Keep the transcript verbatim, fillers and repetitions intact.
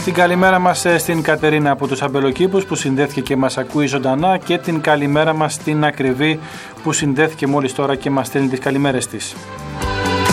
Την καλημέρα μας στην Κατερίνα από τους Αμπελοκήπους που συνδέθηκε και μας ακούει ζωντανά και την καλημέρα μας στην Ακριβή που συνδέθηκε μόλις τώρα και μας στέλνει τις καλημέρες της.